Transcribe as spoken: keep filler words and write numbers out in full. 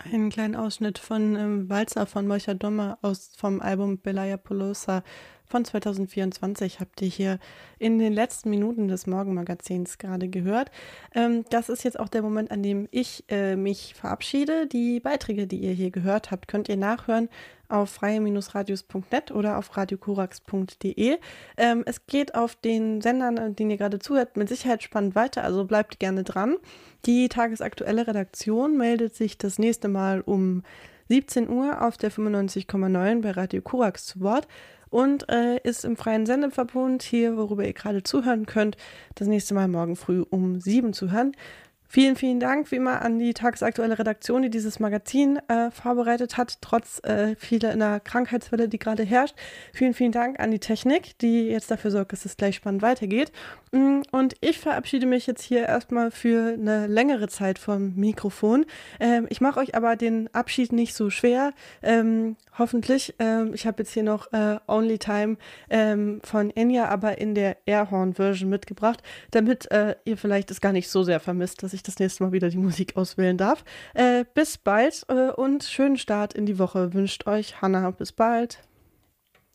Einen kleinen Ausschnitt von ähm, Walzer von Mocha Dommer aus vom Album Belaya Polosa von zwanzig vierundzwanzig habt ihr hier in den letzten Minuten des Morgenmagazins gerade gehört. Ähm, das ist jetzt auch der Moment, an dem ich äh, mich verabschiede. Die Beiträge, die ihr hier gehört habt, könnt ihr nachhören auf freie Radios punkt net oder auf radiokorax punkt de. Ähm, es geht auf den Sendern, denen ihr gerade zuhört, mit Sicherheit spannend weiter, also bleibt gerne dran. Die tagesaktuelle Redaktion meldet sich das nächste Mal um siebzehn Uhr auf der fünfundneunzig Komma neun bei Radio Korax zu Wort und äh, ist im freien Sendeverbund hier, worüber ihr gerade zuhören könnt, das nächste Mal morgen früh um sieben zu hören. Vielen, vielen Dank wie immer an die tagesaktuelle Redaktion, die dieses Magazin äh, vorbereitet hat, trotz äh, vieler Krankheitswelle, die gerade herrscht. Vielen, vielen Dank an die Technik, die jetzt dafür sorgt, dass es gleich spannend weitergeht. Und ich verabschiede mich jetzt hier erstmal für eine längere Zeit vom Mikrofon. Ähm, ich mache euch aber den Abschied nicht so schwer, ähm, hoffentlich. Ähm, ich habe jetzt hier noch äh, Only Time ähm, von Enya, aber in der Airhorn-Version mitgebracht, damit äh, ihr vielleicht es gar nicht so sehr vermisst, dass ich das nächste Mal wieder die Musik auswählen darf. Äh, bis bald äh, und schönen Start in die Woche wünscht euch Hannah. Bis bald.